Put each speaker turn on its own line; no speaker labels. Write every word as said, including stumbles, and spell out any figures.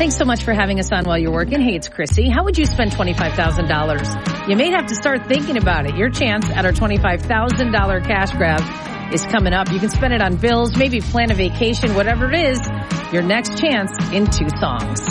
Thanks so much for having us on while you're working. Hey, it's Chrissy. How would you spend twenty-five thousand dollars? You may have to start thinking about it. Your chance at our twenty-five thousand dollars cash grab is coming up. You can spend it on bills, maybe plan a vacation, whatever it is. Your next chance in two songs.